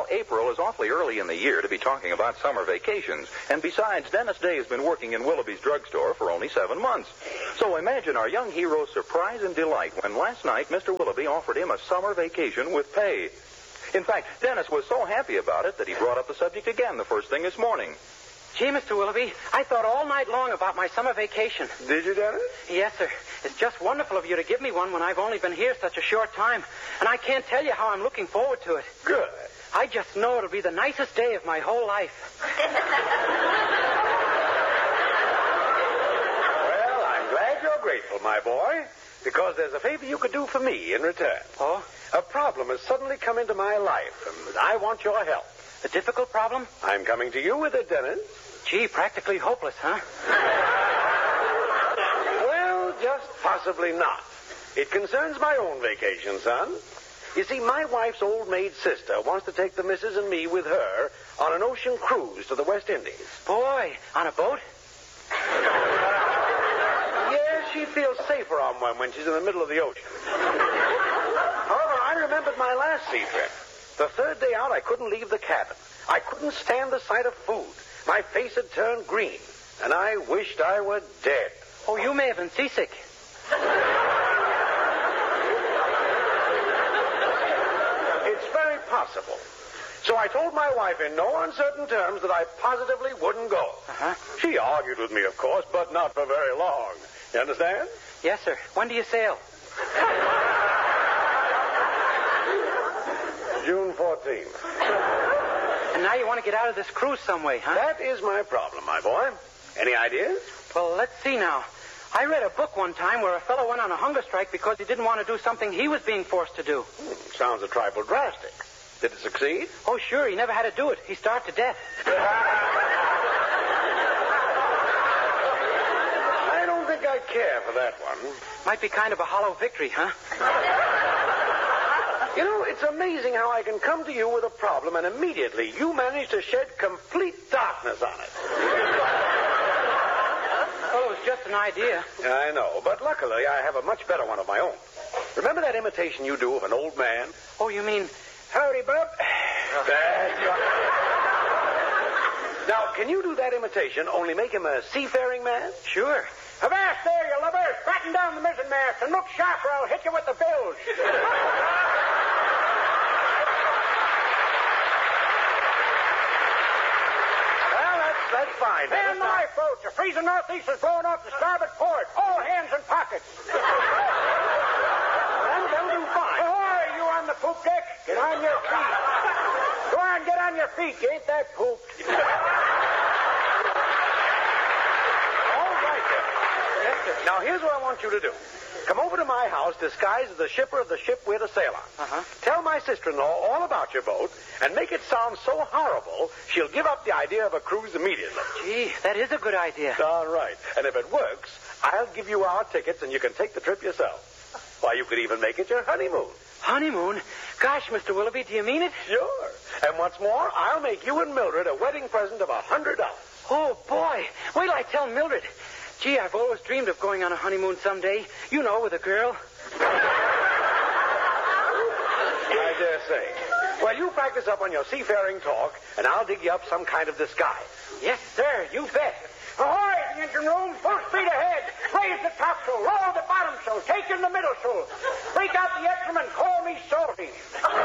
April is awfully early in the year to be talking about summer vacations. And besides, Dennis Day has been working in Willoughby's drugstore for only 7 months. So imagine our young hero's surprise and delight when last night Mr. Willoughby offered him a summer vacation with pay. In fact, Dennis was so happy about it that he brought up the subject again the first thing this morning. Gee, Mr. Willoughby, I thought all night long about my summer vacation. Did you, Dennis? Yes, sir. It's just wonderful of you to give me one when I've only been here such a short time. And I can't tell you how I'm looking forward to it. Good. I just know it'll be the nicest day of my whole life. Well, I'm glad you're grateful, my boy, because there's a favor you could do for me in return. Oh? A problem has suddenly come into my life, and I want your help. A difficult problem? I'm coming to you with it, Dennis. Gee, practically hopeless, huh? Well, just possibly not. It concerns my own vacation, son. You see, my wife's old maid sister wants to take the missus and me with her on an ocean cruise to the West Indies. Boy, on a boat? Yes, she feels safer on one when she's in the middle of the ocean. However, I remembered my last sea trip. The third day out, I couldn't leave the cabin. I couldn't stand the sight of food. My face had turned green, and I wished I were dead. Oh, you may have been seasick. It's very possible. So I told my wife in no uncertain terms that I positively wouldn't go. Uh-huh. She argued with me, of course, but not for very long. You understand? Yes, sir. When do you sail? June 14th. And now you want to get out of this cruise some way, huh? That is my problem, my boy. Any ideas? Well, let's see now. I read a book one time where a fellow went on a hunger strike because he didn't want to do something he was being forced to do. Sounds a trifle drastic. Did it succeed? Oh, sure. He never had to do it. He starved to death. I don't think I care for that one. Might be kind of a hollow victory, huh? You know, it's amazing how I can come to you with a problem and immediately you manage to shed complete darkness on it. Well, it was just an idea. I know, but luckily I have a much better one of my own. Remember that imitation you do of an old man? Oh, you mean... Howdy, bub. That's right. Now, can you do that imitation, only make him a seafaring man? Sure. Avast there, you lubbers! Batten down the mizzen mast and look sharp or I'll hit you with the bilge. That's fine. Man, my folks, a freezing northeast is blowing off the starboard port. All hands in pockets. That'll do fine. Ahoy, you on the poop deck? Get on your feet. Go on, get on your feet. You ain't that pooped. All right, then. Yes, sir. Now, here's what I want you to do. Come over to my house disguised as the shipper of the ship we're to sail on. Uh-huh. Tell my sister-in-law all about your boat and make it sound so horrible she'll give up the idea of a cruise immediately. Gee, that is a good idea. All right. And if it works, I'll give you our tickets and you can take the trip yourself. Why, you could even make it your honeymoon. Honeymoon? Gosh, Mr. Willoughby, do you mean it? Sure. And what's more, I'll make you and Mildred a wedding present of $100. Oh, boy. Wait till I tell Mildred. Gee, I've always dreamed of going on a honeymoon someday. You know, with a girl. I dare say. Well, you practice up on your seafaring talk, and I'll dig you up some kind of disguise. Yes, sir. You bet. Ahoy, the engine room. Full speed ahead. Raise the topsail. Lower the bottom sail. Take in the middle sail. Break out the instrument. Call me Salty.